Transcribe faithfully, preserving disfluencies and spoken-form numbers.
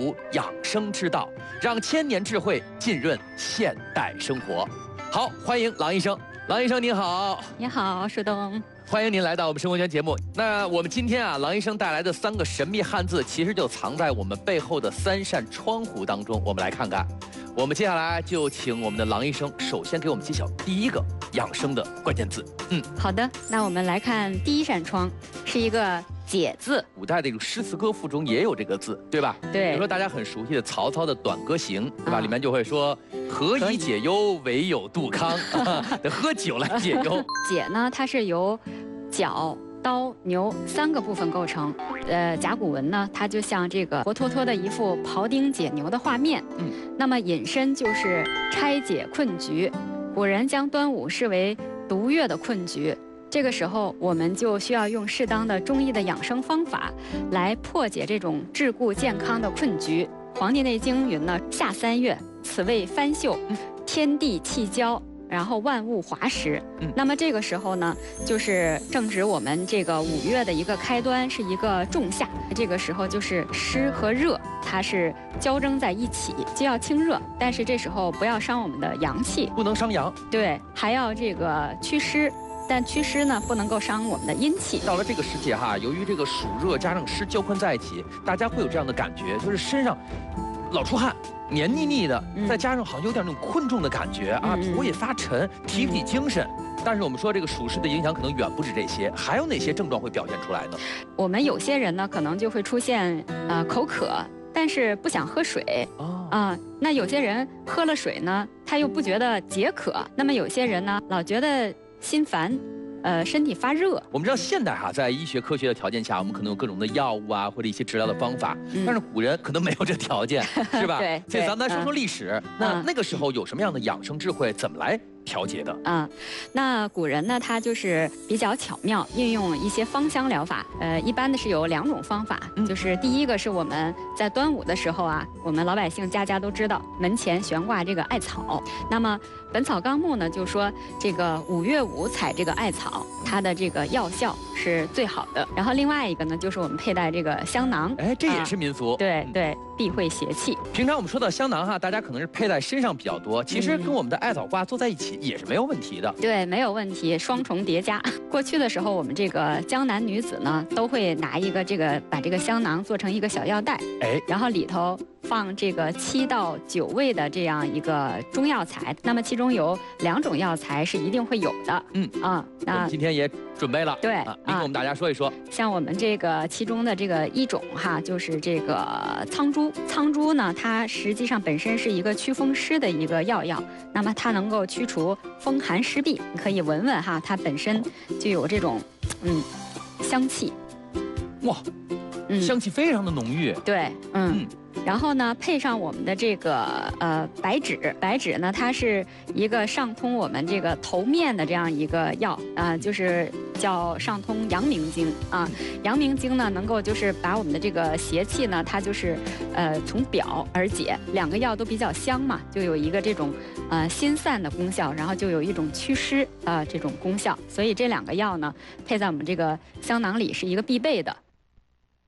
补养生之道，让千年智慧浸润现代生活。好，欢迎郎医生。郎医生您好。 你好，树东。 欢迎您来到我们生活圈节目。那我们今天啊，郎医生带来的三个神秘汉字，其实就藏在我们背后的三扇窗户当中。我们来看看。我们接下来就请我们的郎医生，首先给我们揭晓第一个养生的关键字。嗯， 好的。那我们来看第一扇窗，是一个解字。 古代的这个诗词歌赋中也有这个字，对吧？ 对。 比如说大家很熟悉的曹操的《短歌行》，对吧？啊、里面就会说“何以解忧，唯有杜康”，得喝酒来解忧。 解呢，它是由角、刀、牛三个部分构成。呃，甲骨文呢，它就像这个活脱脱的一幅庖丁解牛的画面。嗯，那么引申就是拆解困局。古人将端午视为毒月的困局，这个时候我们就需要用适当的中医的养生方法来破解这种桎梏健康的困局。《黄帝内经》云呢：夏三月，此谓翻秀，天地气交。然后万物华实，嗯，那么这个时候呢，就是正值我们这个五月的一个开端，是一个仲夏。这个时候就是湿和热，它是交争在一起，既要清热，但是这时候不要伤我们的阳气， 不能伤阳。 对，还要这个祛湿，但祛湿呢不能够伤我们的阴气。 到了这个时节哈，由于这个暑热加上湿交困在一起，大家会有这样的感觉，就是身上老出汗。黏腻腻的，再加上好像有点那种困重的感觉啊，头也发沉，提不起精神。但是我们说这个暑湿的影响可能远不止这些，还有哪些症状会表现出来呢？ 我们有些人呢，可能就会出现呃口渴，但是不想喝水啊、呃。那有些人喝了水呢，他又不觉得解渴。那么有些人呢，老觉得心烦。呃，身体发热。我们知道现代哈，在医学科学的条件下，我们可能有各种的药物啊，或者一些治疗的方法。嗯、但是古人可能没有这条件，是吧？ 对。 所以咱们来说说历史。嗯、那那个时候有什么样的养生智慧？怎么来调节的？ 嗯，那古人呢，他就是比较巧妙，运用一些芳香疗法。呃，一般的是有两种方法，嗯、就是第一个是我们在端午的时候啊，我们老百姓家家都知道，门前悬挂这个艾草。那么《本草纲目》呢，就说这个五月五采这个艾草，它的这个药效是最好的。然后另外一个呢，就是我们佩戴这个香囊， 哎，这也是民俗， 啊、对对，避讳邪气。 平常我们说到香囊哈，大家可能是佩戴身上比较多，其实跟我们的艾草花做在一起也是没有问题的。 嗯、对，没有问题，双重叠加。过去的时候，我们这个江南女子呢，都会拿一个这个把这个香囊做成一个小药袋，哎，然后里头放这个七到九味的这样一个中药材，那么其中有两种药材是一定会有的。嗯啊， 那我们今天也准备了。 对， 啊，您给我们大家说一说。 像我们这个其中的这个一种哈，就是这个苍术。苍术呢，它实际上本身是一个祛风湿的一个药药，那么它能够驱除风寒湿痹。你可以闻闻哈，它本身就有这种嗯香气。 哇，嗯，香气非常的浓郁。 对，嗯。嗯然后呢，配上我们的这个呃白芷，白芷呢，它是一个上通我们这个头面的这样一个药啊、呃，就是叫上通阳明经啊。阳明经呢，能够就是把我们的这个邪气呢，它就是呃从表而解。两个药都比较香嘛，就有一个这种呃心散的功效，然后就有一种祛湿啊、呃、这种功效。所以这两个药呢，配在我们这个香囊里是一个必备的。